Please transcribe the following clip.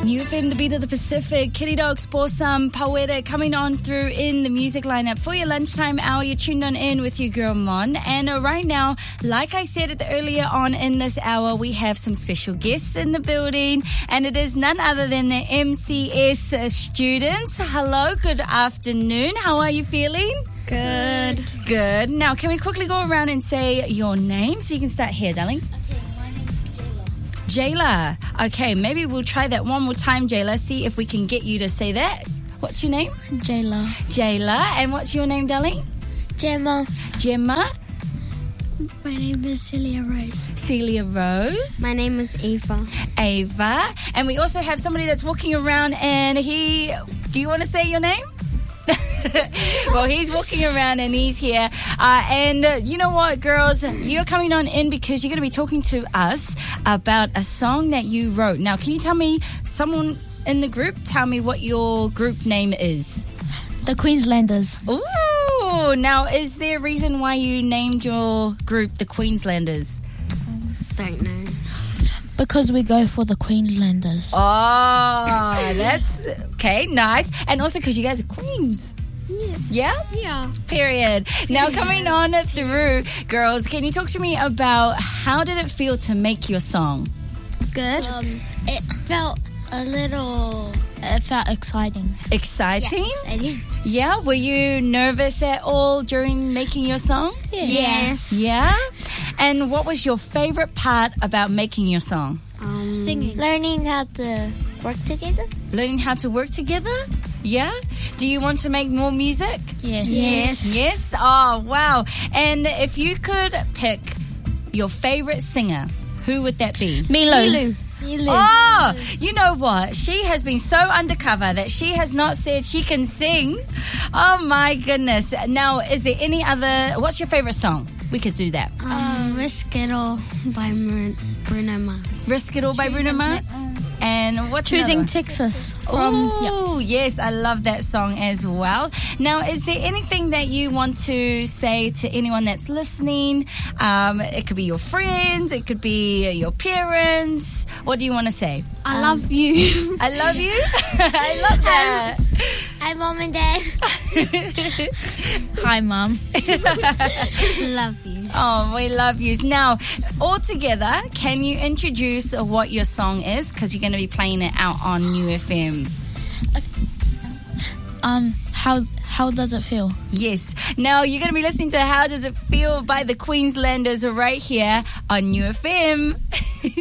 New FM, the beat of the Pacific. Kitty Dogs, Borsam, Pawera coming on through in the music lineup for your lunchtime hour. You're tuned on in with your girl Mon. And right now, like I said earlier on in this hour, we have some special guests in the building. And it is none other than the MCS students. Hello, good afternoon. How are you feeling? Good. Good. Now, can we quickly go around and say your name? So you can start here, darling. Jayla. Okay, maybe we'll try that one more time, Jayla. See if we can get you to say that. What's your name? Jayla. Jayla. And what's your name, darling? Gemma. Gemma. My name is Celia Rose. Celia Rose. My name is Ava. Ava. And we also have somebody that's walking around and do you want to say your name? Well, he's walking around and he's here. And you know what, girls? You're coming on in because you're going to be talking to us about a song that you wrote. Now, can you tell me, someone in the group, tell me what your group name is? The Queenslanders. Ooh, now, is there a reason why you named your group the Queenslanders? Don't know. Because we go for the Queenslanders. Oh, that's okay, nice. And also because you guys are Queens. Yes. Yeah? Yeah. Period. Now, coming on through, girls, can you talk to me about how did it feel to make your song? Good. It felt It felt exciting. Exciting? Yeah. Yeah? Were you nervous at all during making your song? Yes. Yeah? And what was your favorite part about making your song? Singing. Learning how to work together. Learning how to work together? Yeah? Do you want to make more music? Yes. Yes? Oh, wow. And if you could pick your favorite singer, who would that be? Milu. Oh, you know what? She has been so undercover that she has not said she can sing. Oh, my goodness. Now, is there any other... What's your favorite song? We could do that. Risk It All by Bruno Mars. Risk It All by Bruno Mars? And what's Choosing another? Texas. Oh, yes, I love that song as well. Now, is there anything that you want to say to anyone that's listening? It could be your friends, it could be your parents. What do you want to say? I love you. I love you? I love that. Hi, Mom and Dad. Hi, Mom. Love you. Oh, we love you. Now, all together, can you introduce what your song is? Because you're going to be playing it out on New FM. How does it feel? Yes. Now, you're going to be listening to How Does It Feel by the Queenslanders right here on New FM.